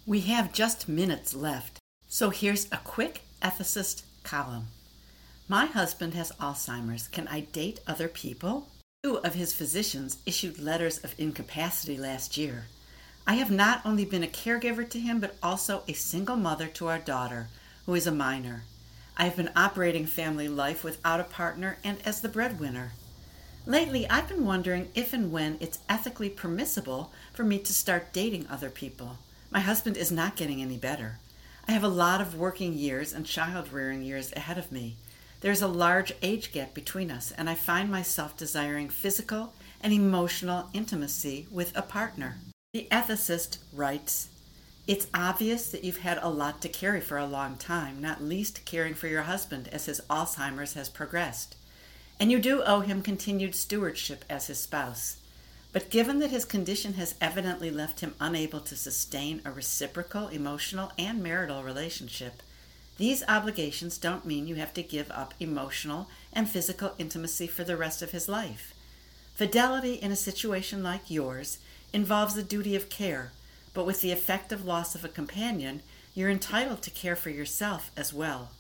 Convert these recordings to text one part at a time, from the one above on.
We have just minutes left, so here's a quick ethicist column. My husband has Alzheimer's. Can I date other people? 2 of his physicians issued letters of incapacity last year. I have not only been a caregiver to him, but also a single mother to our daughter, who is a minor. I have been operating family life without a partner and as the breadwinner. Lately, I've been wondering if and when it's ethically permissible for me to start dating other people. My husband is not getting any better. I have a lot of working years and child-rearing years ahead of me. There's a large age gap between us, and I find myself desiring physical and emotional intimacy with a partner. The ethicist writes, "It's obvious that you've had a lot to carry for a long time, not least caring for your husband as his Alzheimer's has progressed. And you do owe him continued stewardship as his spouse. But given that his condition has evidently left him unable to sustain a reciprocal, emotional, and marital relationship, these obligations don't mean you have to give up emotional and physical intimacy for the rest of his life. Fidelity in a situation like yours involves the duty of care, but with the effective loss of a companion, you're entitled to care for yourself as well."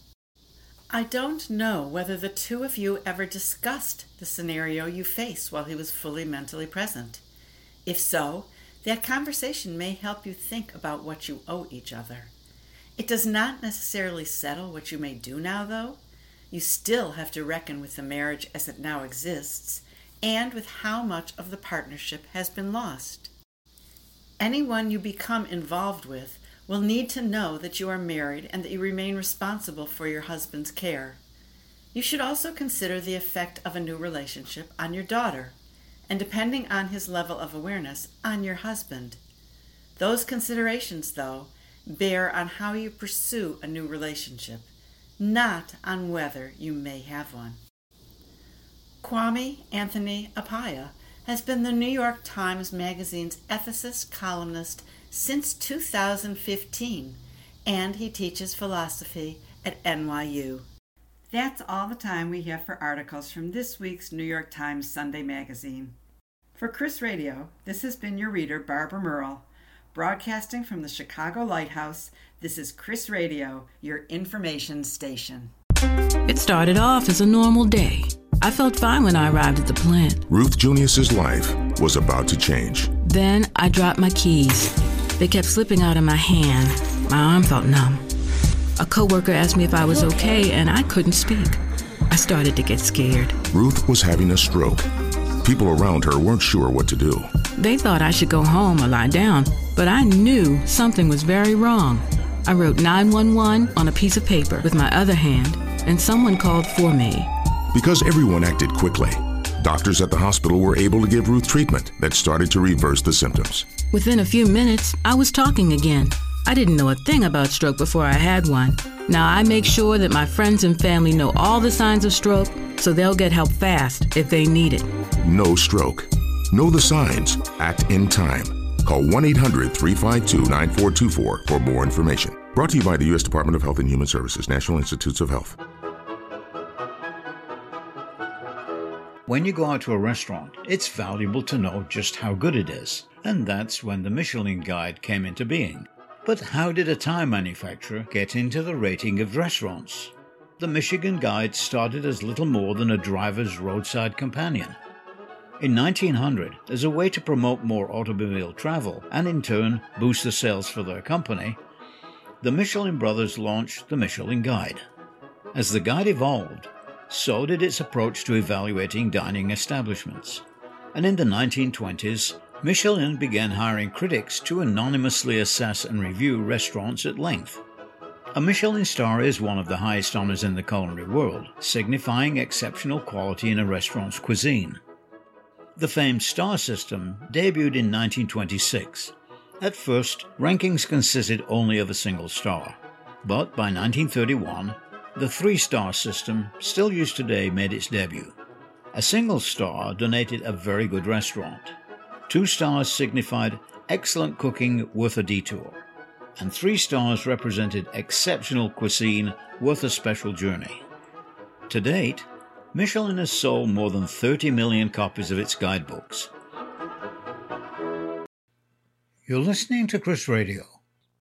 I don't know whether the 2 of you ever discussed the scenario you face while he was fully mentally present. If so, that conversation may help you think about what you owe each other. It does not necessarily settle what you may do now, though. You still have to reckon with the marriage as it now exists and with how much of the partnership has been lost. Anyone you become involved with will need to know that you are married and that you remain responsible for your husband's care. You should also consider the effect of a new relationship on your daughter, and depending on his level of awareness, on your husband. Those considerations, though, bear on how you pursue a new relationship, not on whether you may have one. Kwame Anthony Appiah has been the New York Times Magazine's ethicist columnist since 2015, and he teaches philosophy at NYU. That's all the time we have for articles from this week's New York Times Sunday Magazine. For Chris Radio, this has been your reader, Barbara Merle. Broadcasting from the Chicago Lighthouse, this is Chris Radio, your information station. It started off as a normal day. I felt fine when I arrived at the plant. Ruth Junius's life was about to change. Then I dropped my keys. They kept slipping out of my hand. My arm felt numb. A coworker asked me if I was okay, and I couldn't speak. I started to get scared. Ruth was having a stroke. People around her weren't sure what to do. They thought I should go home or lie down, but I knew something was very wrong. I wrote 911 on a piece of paper with my other hand, and someone called for me. Because everyone acted quickly, doctors at the hospital were able to give Ruth treatment that started to reverse the symptoms. Within a few minutes, I was talking again. I didn't know a thing about stroke before I had one. Now I make sure that my friends and family know all the signs of stroke so they'll get help fast if they need it. No stroke. Know the signs. Act in time. Call 1-800-352-9424 for more information. Brought to you by the U.S. Department of Health and Human Services, National Institutes of Health. When you go out to a restaurant, it's valuable to know just how good it is. And that's when the Michelin Guide came into being. But how did a tire manufacturer get into the rating of restaurants? The Michelin Guide started as little more than a driver's roadside companion. In 1900, as a way to promote more automobile travel and in turn boost the sales for their company, the Michelin brothers launched the Michelin Guide. As the guide evolved, so did its approach to evaluating dining establishments. And in the 1920s, Michelin began hiring critics to anonymously assess and review restaurants at length. A Michelin star is one of the highest honors in the culinary world, signifying exceptional quality in a restaurant's cuisine. The famed star system debuted in 1926. At first, rankings consisted only of a single star. But by 1931, the 3-star system, still used today, made its debut. A single star denoted a very good restaurant. 2 stars signified excellent cooking worth a detour. And 3 stars represented exceptional cuisine worth a special journey. To date, Michelin has sold more than 30 million copies of its guidebooks. You're listening to Chris Radio.